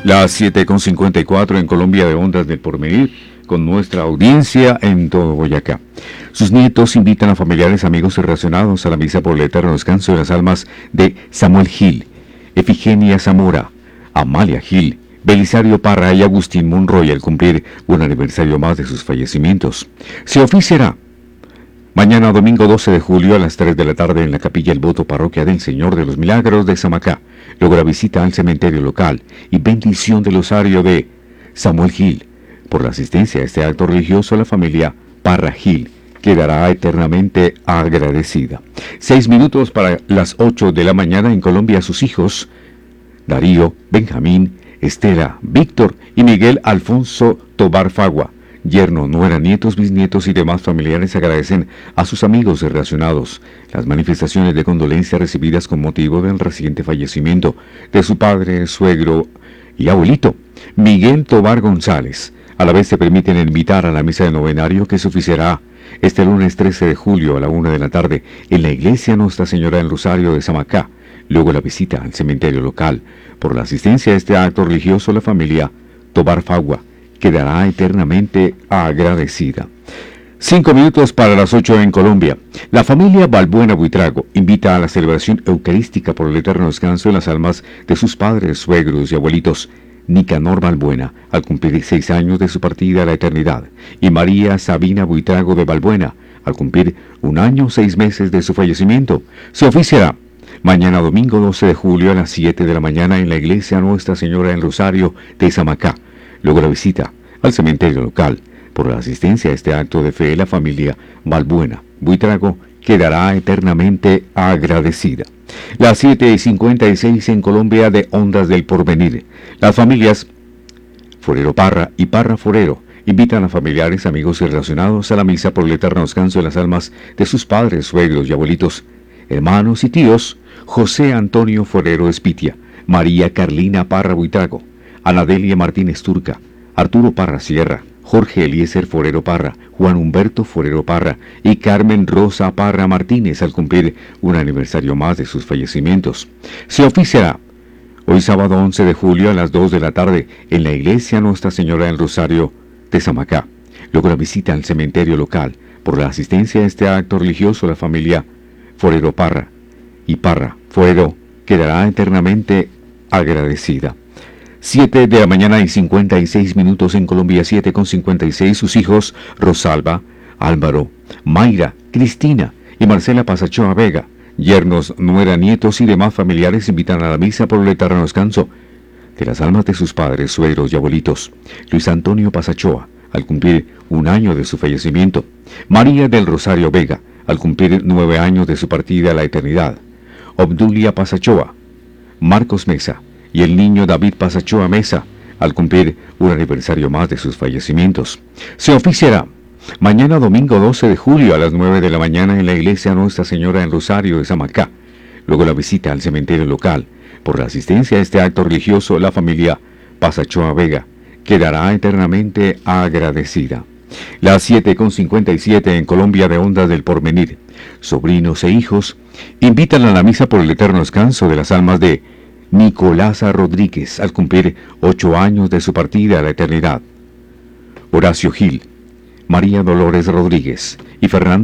Las 7:54 en Colombia de Ondas del Porvenir, con nuestra audiencia en todo Boyacá. Sus nietos invitan a familiares, amigos y relacionados a la misa por el eterno descanso de las almas de Samuel Gil, Efigenia Zamora, Amalia Gil, Belisario Parra y Agustín Monroy al cumplir un aniversario más de sus fallecimientos. Se oficiará mañana domingo 12 de julio a las 3 de la tarde en la capilla El Voto Parroquia del Señor de los Milagros de Samacá. Luego la visita al cementerio local y bendición del osario de Samuel Gil. Por la asistencia a este acto religioso, la familia Parra Gil quedará eternamente agradecida. 6 minutos para las 8 de la mañana en Colombia. Sus hijos, Darío, Benjamín, Estela, Víctor y Miguel Alfonso Tobar Fagua, yerno, nuera, nietos, bisnietos y demás familiares agradecen a sus amigos y relacionados las manifestaciones de condolencia recibidas con motivo del reciente fallecimiento de su padre, suegro y abuelito, Miguel Tobar González. A la vez se permiten invitar a la misa de novenario que se oficiará este lunes 13 de julio a la 1 de la tarde en la iglesia Nuestra Señora del Rosario de Samacá. Luego la visita al cementerio local. Por la asistencia a este acto religioso, la familia Tobar Fagua quedará eternamente agradecida. 5 minutos para las 8 en Colombia. La familia Balbuena Buitrago invita a la celebración eucarística por el eterno descanso de las almas de sus padres, suegros y abuelitos, Nicanor Balbuena, al cumplir 6 años de su partida a la eternidad, y María Sabina Buitrago de Balbuena, al cumplir 1 año 6 meses de su fallecimiento. Se oficiará mañana domingo 12 de julio a las 7 de la mañana en la iglesia Nuestra Señora del Rosario de Samacá. Luego la visita al cementerio local. Por la asistencia a este acto de fe, la familia Balbuena Buitrago quedará eternamente agradecida. Las 7:56 en Colombia de Ondas del Porvenir. Las familias Forero Parra y Parra Forero invitan a familiares, amigos y relacionados a la misa por el eterno descanso de las almas de sus padres, suegros y abuelitos, hermanos y tíos, José Antonio Forero Espitia, María Carlina Parra Buitrago, Anadelia Martínez Turca, Arturo Parra Sierra, Jorge Eliezer Forero Parra, Juan Humberto Forero Parra y Carmen Rosa Parra Martínez al cumplir un aniversario más de sus fallecimientos. Se oficiará hoy sábado 11 de julio a las 2 de la tarde en la iglesia Nuestra Señora del Rosario de Samacá. Luego la visita al cementerio local. Por la asistencia a este acto religioso, la familia Forero Parra y Parra Forero quedará eternamente agradecida. 7 de la mañana y 56 minutos en Colombia, 7:56. Sus hijos Rosalba, Álvaro, Mayra, Cristina y Marcela Pasachoa Vega, yernos, nuera, nietos y demás familiares invitan a la misa por el eterno descanso de las almas de sus padres, suegros y abuelitos. Luis Antonio Pasachoa, al cumplir 1 año de su fallecimiento. María del Rosario Vega, al cumplir 9 años de su partida a la eternidad. Obdulia Pasachoa, Marcos Mesa y el niño David Pasachoa Mesa, al cumplir un aniversario más de sus fallecimientos. Se oficiará mañana domingo 12 de julio a las 9 de la mañana en la iglesia Nuestra Señora del Rosario de Samacá. Luego la visita al cementerio local. Por la asistencia a este acto religioso, la familia Pasachoa Vega quedará eternamente agradecida. Las 7:57 en Colombia de Ondas del Porvenir. Sobrinos e hijos invitan a la misa por el eterno descanso de las almas de Nicolasa Rodríguez al cumplir 8 años de su partida a la eternidad. Horacio Gil, María Dolores Rodríguez y Fernando